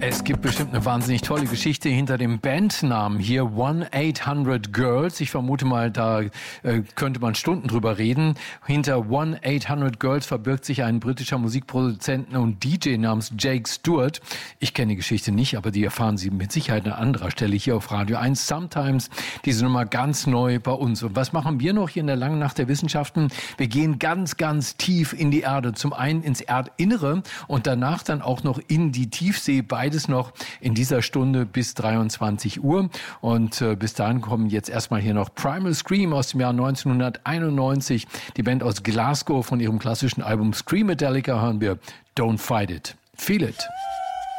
Es gibt bestimmt eine wahnsinnig tolle Geschichte hinter dem Bandnamen hier, 1-800-Girls. Ich vermute mal, da könnte man Stunden drüber reden. Hinter 1-800-Girls verbirgt sich ein britischer Musikproduzent und DJ namens Jake Stewart. Ich kenne die Geschichte nicht, aber die erfahren Sie mit Sicherheit an anderer Stelle hier auf Radio 1. Sometimes, diese Nummer ganz neu bei uns. Und was machen wir noch hier in der langen Nacht der Wissenschaften? Wir gehen ganz, ganz tief in die Erde. Zum einen ins Erdinnere und danach dann auch noch in die Tiefsee. Beides noch in dieser Stunde bis 23 Uhr. Und bis dahin kommen jetzt erstmal hier noch Primal Scream aus dem Jahr 1991. Die Band aus Glasgow, von ihrem klassischen Album Screamadelica hören wir Don't Fight It, Feel It.